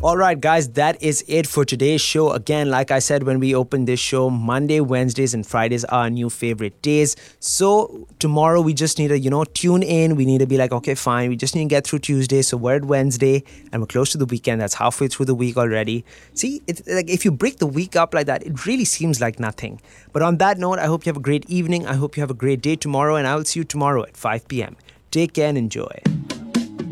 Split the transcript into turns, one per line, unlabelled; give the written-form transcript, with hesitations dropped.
All right, guys, that is it for today's show. Again, like I said when we opened this show, Monday, Wednesdays, and Fridays are our new favorite days. So tomorrow we just need to, tune in. We need to be like, okay, fine. We just need to get through Tuesday. So we're at Wednesday and we're close to the weekend. That's halfway through the week already. See, it's like if you break the week up like that, it really seems like nothing. But on that note, I hope you have a great evening. I hope you have a great day tomorrow, and I will see you tomorrow at 5 p.m. Take care and enjoy.